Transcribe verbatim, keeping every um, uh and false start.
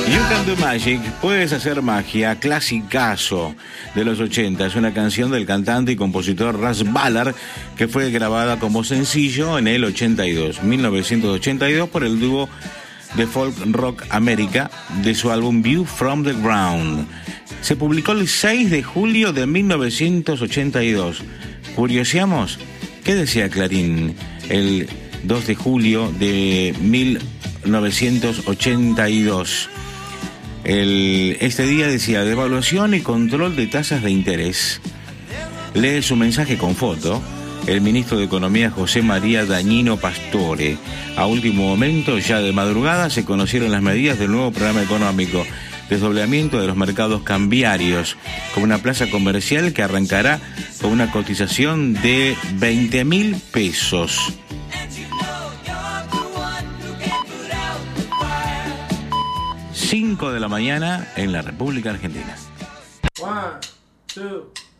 You Can Do Magic, puedes hacer magia, clasicazo de los ochenta. Es una canción del cantante y compositor Russ Ballard que fue grabada como sencillo en el ochenta y dos, mil novecientos ochenta y dos, por el dúo de folk rock América de su álbum View from the Ground. Se publicó el seis de julio de mil novecientos ochenta y dos. ¿Curioseamos? ¿Qué decía Clarín el dos de julio de mil novecientos ochenta y dos? El, este día decía: devaluación y control de tasas de interés. Lee su mensaje con foto el ministro de Economía José María Dañino Pastore. A último momento, ya de madrugada, se conocieron las medidas del nuevo programa económico: desdoblamiento de los mercados cambiarios, con una plaza comercial que arrancará con una cotización de veinte mil pesos. cinco de la mañana en la República Argentina. One, two.